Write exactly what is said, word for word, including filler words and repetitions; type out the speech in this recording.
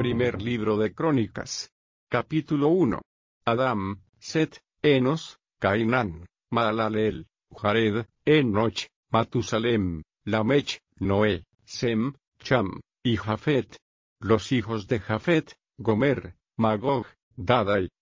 Primer libro de Crónicas. Capítulo uno. Adán, Set, Enos, Cainán, Mahalaleel, Jared, Enoch, Matusalem, Lamech, Noé, Sem, Cham, y Jafet. Los hijos de Jafet, Gomer, Magog, Dadai,